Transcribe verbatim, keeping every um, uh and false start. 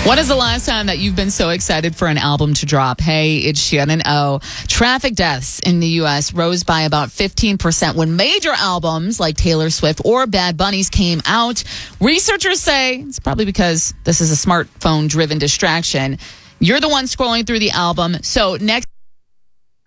When is the last time that you've been so excited for an album to drop? Hey, it's Shannon O. Traffic deaths in the U S rose by about fifteen percent when major albums like Taylor Swift or Bad Bunny's came out. Researchers say it's probably because this is a smartphone-driven distraction. You're the one scrolling through the album. So next